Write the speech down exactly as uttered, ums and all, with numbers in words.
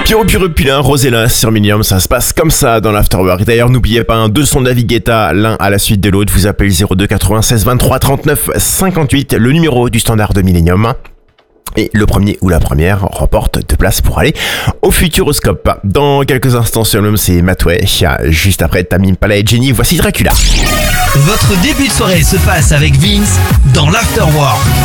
Pyro Purupulin, Rosella sur Millium, ça se passe comme ça dans l'Afterwork. D'ailleurs, n'oubliez pas, un deux sons Navigata, l'un à la suite de l'autre. Vous appelez zéro deux quatre-vingt-seize vingt-trois trente-neuf cinquante-huit, le numéro du standard de Millennium. Et le premier ou la première remporte deux places pour aller au Futuroscope. Dans quelques instants sur l'homme, c'est Matway. Juste après Tame Impala et Jenny, voici Dracula. Votre début de soirée se passe avec Vince dans l'Afterwork.